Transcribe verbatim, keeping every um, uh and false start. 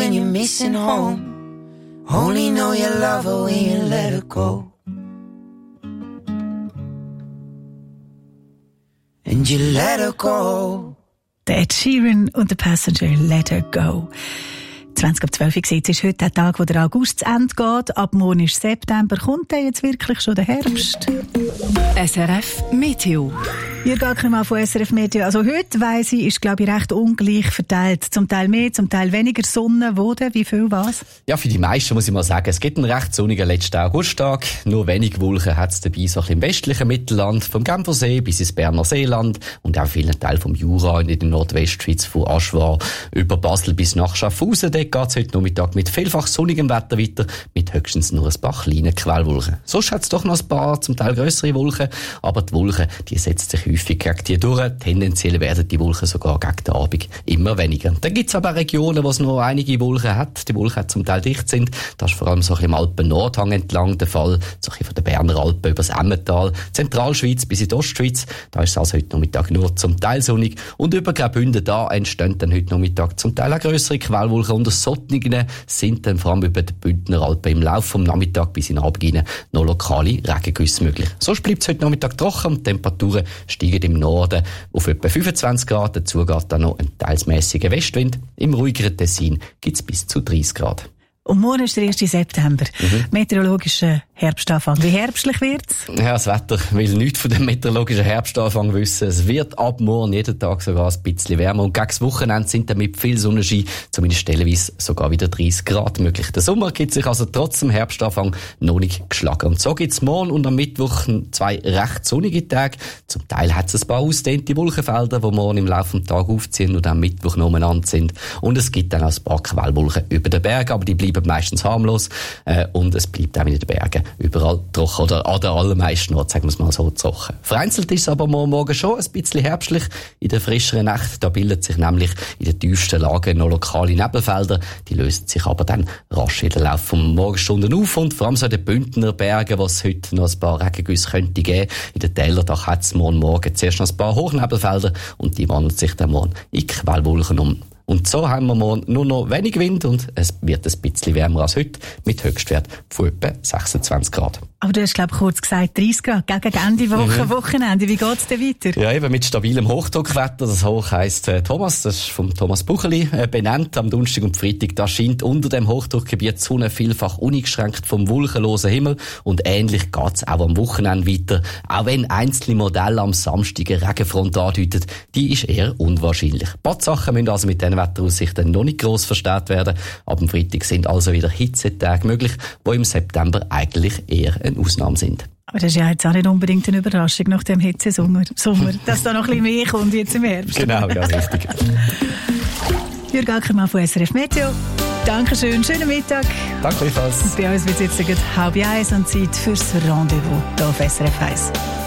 when you're missing home. Only know you love her when you let her go. And you let her go. Der Ed Sheeran und der Passenger Let Her Go. zwanzig ab zwölf Uhr ist heute der Tag, wo der August zu Ende geht. Ab morgen ist September. Kommt dann jetzt wirklich schon der Herbst? S R F Meteo. Ihr geht mal von S R F Meteo. Also heute, weiss ich, ist, glaube ich, recht ungleich verteilt. Zum Teil mehr, zum Teil weniger Sonne. Wo denn? Wie viel was? Ja, für die meisten muss ich mal sagen, es gibt einen recht sonnigen letzten Augusttag. Nur wenig Wolken hat es dabei, so ein bisschen im westlichen Mittelland, vom Genfersee bis ins Berner Seeland und auch vielen Teilen vom Jura in der Nordwestschweiz, von Aschwar über Basel bis nach Schaffhausen. Dort geht es heute Nachmittag mit vielfach sonnigem Wetter weiter, mit höchstens nur ein paar kleinen Quellwolken. Sonst hat es doch noch ein paar, zum Teil grössere Wolken, aber die Wolken, die setzen sich häufig gegen die durch. Tendenziell werden die Wolken sogar gegen den Abend immer weniger. Dann gibt es aber Regionen, wo es nur einige Wolken hat. Die Wolken hat zum Teil dicht sind. Das ist vor allem so ein bisschen im Alpen-Nordhang entlang der Fall, so ein bisschen von den Berner Alpen über das Emmental, Zentralschweiz bis in die Ostschweiz. Da ist es also heute Nachmittag nur zum Teil sonnig. Und über Graubünden, da entstehen dann heute Nachmittag zum Teil auch grössere Quellwolken. Und das Sottningen sind dann vor allem über die Bündner Alpen im Laufe vom Nachmittag bis in den Abend hinein noch lokale Regengüsse möglich. Sonst bleibt es heute Nachmittag trocken und die Temperaturen steigen im Norden auf etwa fünfundzwanzig Grad. Dazu geht dann noch ein teils mäßiger Westwind. Im ruhigeren Tessin gibt es bis zu dreißig Grad. Und morgen ist der erste September. Mhm. Meteorologischer Herbstanfang. Wie herbstlich wird's? Ja, das Wetter will nichts von dem meteorologischen Herbstanfang wissen. Es wird ab morgen jeden Tag sogar ein bisschen wärmer. Und gegen das Wochenende sind dann mit viel Sonnenschein, zumindest stellenweise sogar wieder dreißig Grad möglich. Der Sommer gibt sich also trotz dem Herbstanfang noch nicht geschlagen. Und so gibt's morgen und am Mittwoch zwei recht sonnige Tage. Zum Teil hat es ein paar ausgedehnte Wolkenfelder, die morgen im Laufe des Tages aufziehen und am Mittwoch noch umeinander sind. Und es gibt dann auch ein paar Quellwolken über den Bergen, aber die bleiben meistens harmlos, äh, und es bleibt auch in den Bergen überall trocken oder an den allermeisten Orten, sagen wir es mal so, trocken. Vereinzelt ist es aber morgen schon ein bisschen herbstlich. In der frischeren Nacht, da bildet sich nämlich in den tiefsten Lagen noch lokale Nebelfelder. Die lösen sich aber dann rasch in den Laufe von Morgenstunden auf und vor allem so in den Bündner Bergen, wo es heute noch ein paar Regengüsse könnte geben. In den Tälern, da hat es morgen Morgen zuerst noch ein paar Hochnebelfelder und die wandeln sich dann morgen in Quellwolken um. Und so haben wir morgen nur noch wenig Wind und es wird ein bisschen wärmer als heute mit Höchstwert von etwa sechsundzwanzig Grad. Aber du hast, glaube ich, kurz gesagt, dreißig Grad gegen Ende Woche, mhm. Wochenende. Wie geht's denn weiter? Ja, eben mit stabilem Hochdruckwetter. Das Hoch heisst äh, Thomas, das ist vom Thomas Bucheli äh, benannt. Am Donnerstag und Freitag, da scheint unter dem Hochdruckgebiet die Sonne vielfach uneingeschränkt vom wolkenlosen Himmel. Und ähnlich geht's auch am Wochenende weiter. Auch wenn einzelne Modelle am Samstag eine Regenfront andeuten, die ist eher unwahrscheinlich. Ein paar Sachen müssen also mit diesen Wetteraussichten noch nicht gross verstärkt werden. Ab dem Freitag sind also wieder Hitzetage möglich, die im September eigentlich eher eine Ausnahme sind. Aber das ist ja jetzt auch nicht unbedingt eine Überraschung nach dem Hitzesommer, Sommer, dass da noch ein bisschen mehr kommt jetzt im Herbst. Genau, ja, richtig. Jürg Ackermann von S R F Meteo. Dankeschön, schönen Mittag. Danke gleichfalls. Bei uns wird es jetzt halb eins und Zeit fürs Rendezvous hier auf S R F eins.